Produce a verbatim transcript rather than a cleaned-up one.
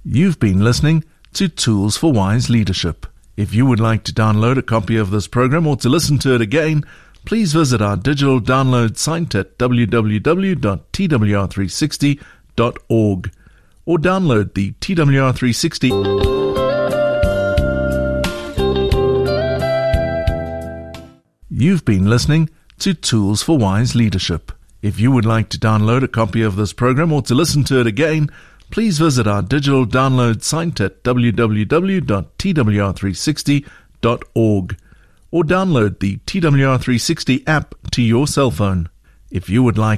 You've been listening to Tools for Wise Leadership. If you would like to download a copy of this program or to listen to it again, please visit our digital download site at w w w dot t w r three sixty dot org or download the T W R three sixty. You've been listening to Tools for Wise Leadership. If you would like to download a copy of this program or to listen to it again, please visit our digital download site at w w w dot t w r three sixty dot org or download the T W R three sixty app to your cell phone. If you would like